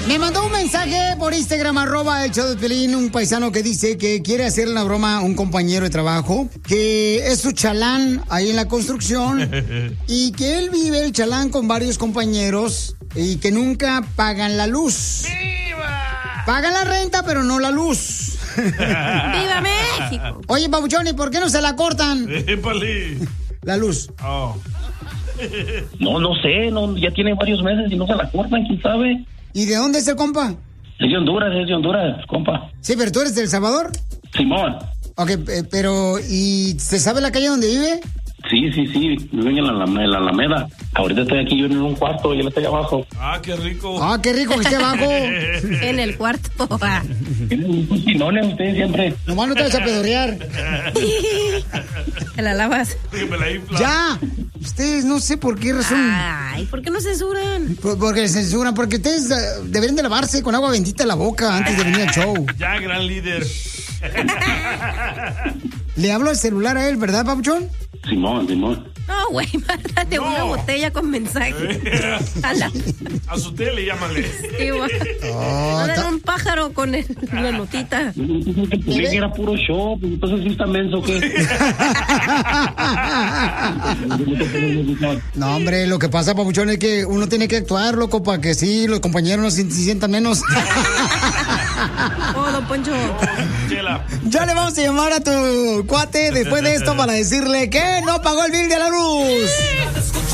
Me mandó un mensaje por Instagram, @el show de Piolín, un paisano que dice que quiere hacerle una broma a un compañero de trabajo, que es su chalán ahí en la construcción, y que él vive el chalán con varios compañeros y que nunca pagan la luz. ¡Viva! Pagan la renta, pero no la luz. ¡Viva México! Oye, Pabuchón, ¿y por qué no se la cortan? ¡Épale! La luz. Oh. No sé, ya tiene varios meses y no se la cortan, quién sabe. ¿Y de dónde es el compa? Es de Honduras, compa. Sí, pero tú eres de El Salvador. Simón. Ok, pero ¿y se sabe la calle donde vive? Sí, viven en la Alameda. Ahorita estoy aquí yo en un cuarto y él está allá abajo. Ah, qué rico. Ah, qué rico que esté abajo. En el cuarto. Tienen un cochinón ustedes siempre. Nomás no te vas a pedorear. Te la lavas. Que me la infla. Ya. Ustedes no sé por qué razón. Ay, ¿por qué no censuran? Porque censuran, porque ustedes deberían de lavarse con agua bendita la boca antes de venir al show. Ya, gran líder. Le hablo al celular a él, ¿verdad, Papuchón? Simón. No, güey, mándate una botella con mensaje. A su tele, llámale. Sí, mándale un pájaro con la notita. Pensé que era puro show, pues entonces sí está menso, ¿qué? No, hombre, lo que pasa, Papuchón, es que uno tiene que actuar, loco, para que sí, los compañeros no se sientan menos. Oh, don Poncho. Chela. Ya le vamos a llamar a tu cuate después de esto para decirle que no pagó el bill de la luz.